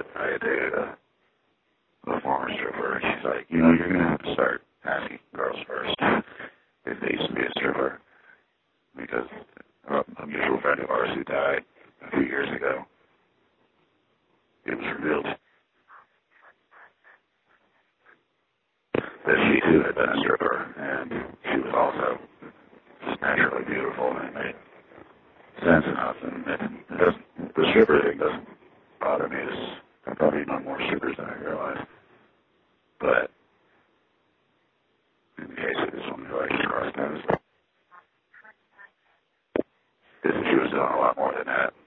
that I had dated a former stripper, and she's like, you're going to have to start asking girls first if they used to be a stripper, because a mutual friend of ours who died a few years ago, it was revealed that she too had been a stripper, and she was also just naturally beautiful, and it made sense enough, and it doesn't, the stripper thing doesn't bother me. I've probably known more strippers than I realized, but in the case of this woman who I just crossed, she was doing a lot more than that.